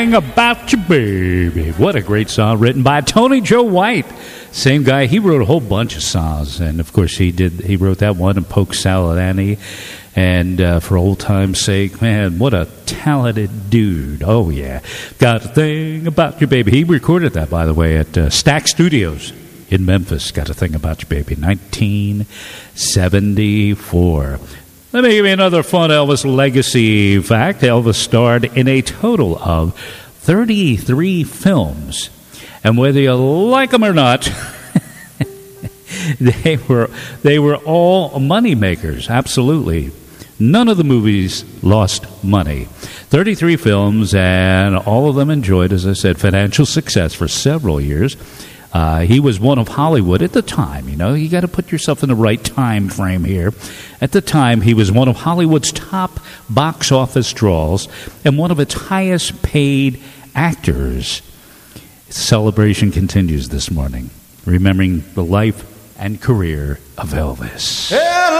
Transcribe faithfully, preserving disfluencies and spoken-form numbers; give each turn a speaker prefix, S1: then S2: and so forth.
S1: Thing About You, Baby. What a great song written by Tony Joe White. Same guy. He wrote a whole bunch of songs. And, of course, he did. He wrote that one, and Polk Salad Annie. And uh, for old time's sake, man, what a talented dude. Oh, yeah. Got a Thing About You, Baby. He recorded that, by the way, at uh, Stack Studios in Memphis. Got a Thing About You, Baby. nineteen seventy-four. Let me give you another fun Elvis legacy fact. Elvis starred in a total of thirty-three films. And whether you like them or not, they were they were all money makers. Absolutely. None of the movies lost money. thirty-three films, and all of them enjoyed, as I said, financial success for several years. Uh, he was one of Hollywood at the time. You know, you got to put yourself in the right time frame here. At the time, he was one of Hollywood's top box office draws and one of its highest paid actors. Celebration continues this morning, remembering the life and career of Elvis.